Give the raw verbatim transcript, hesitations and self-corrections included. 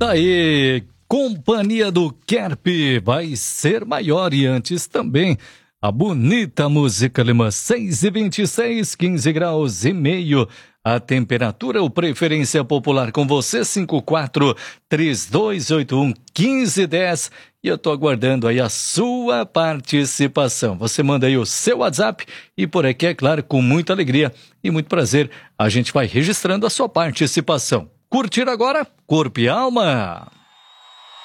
Tá aí, companhia do Kerp vai ser maior e antes também a bonita música alemã, seis e vinte e seis, quinze graus e meio. A temperatura, o Preferência Popular com você, cinco quatro três dois oito um um cinco um zero. E eu tô aguardando aí a sua participação. Você manda aí o seu WhatsApp e por aqui, é claro, com muita alegria e muito prazer, a gente vai registrando a sua participação. Curtir agora, Corpo e Alma.